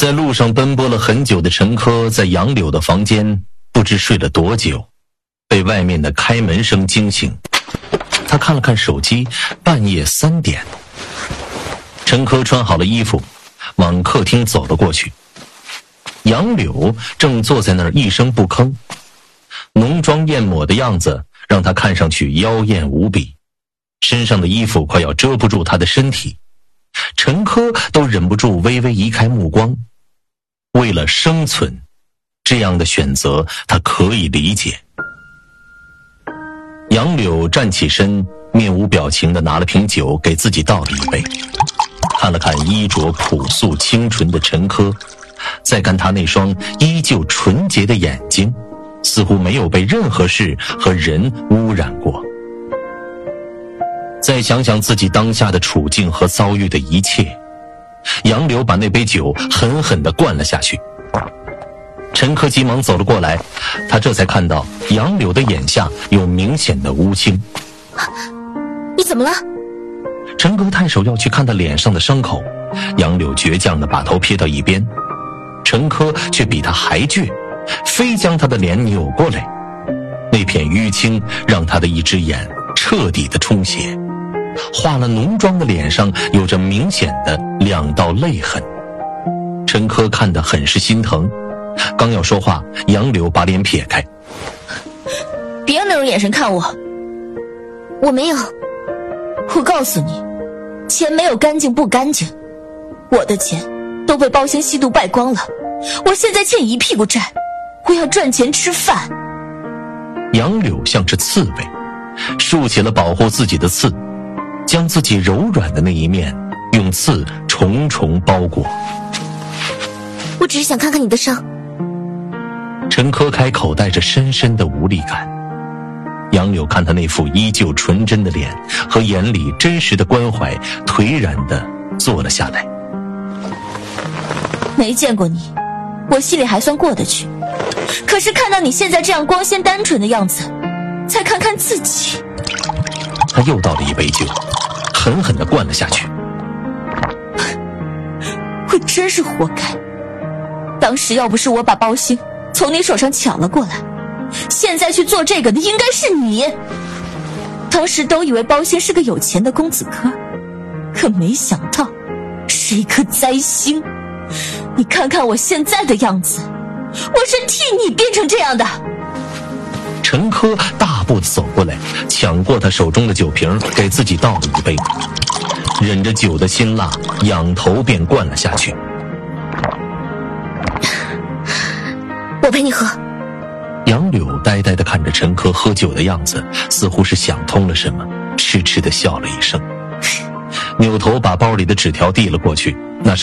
在路上奔波了很久的陈科，在杨柳的房间不知睡了多久，被外面的开门声惊醒。他看了看手机，半夜3点。陈科穿好了衣服，往客厅走了过去。杨柳正坐在那儿一声不吭，浓妆艳抹的样子让他看上去妖艳无比，身上的衣服快要遮不住他的身体。陈科都忍不住微微移开目光。为了生存，这样的选择他可以理解。杨柳站起身，面无表情地拿了瓶酒给自己倒了一杯，看了看衣着朴素清纯的陈科，再看他那双依旧纯洁的眼睛，似乎没有被任何事和人污染过。再想想自己当下的处境和遭遇的一切，杨柳把那杯酒狠狠地灌了下去。陈科急忙走了过来，他这才看到杨柳的眼下有明显的乌青。 你怎么了？ 陈科探手要去看他脸上的伤口，杨柳倔强地把头撇到一边，陈科却比他还倔，非将他的脸扭过来。那片淤青让他的一只眼彻底的充血，化了浓妆的脸上有着明显的2道泪痕。陈科看得很是心疼，刚要说话，杨柳把脸撇开。 别用那种眼神看我。我没有。我告诉你，钱没有干净不干净，我的钱都被包兴吸毒败光了，我现在欠一屁股债，我要赚钱吃饭。 杨柳像是刺猬，竖起了保护自己的刺，将自己柔软的那一面用刺重重包裹。 我只是想看看你的伤。 陈科开口带着深深的无力感。杨柳看他那副依旧纯真的脸和眼里真实的关怀，颓然地坐了下来。 没见过你，我心里还算过得去，可是看到你现在这样光鲜单纯的样子，再看看自己。 他又倒了一杯酒，狠狠地灌了下去。 我真是活该，当时要不是我把包兴从你手上抢了过来，现在去做这个的应该是你。当时都以为包兴是个有钱的公子哥，可没想到是一颗灾星。你看看我现在的样子，我是替你变成这样的。 陈科大步地走过来，抢过他手中的酒瓶，给自己倒了一杯，忍着酒的辛辣，仰头便灌了下去。 我陪你喝。 杨柳呆呆地看着陈科喝酒的样子，似乎是想通了什么，痴痴地笑了一声，扭头把包里的纸条递了过去。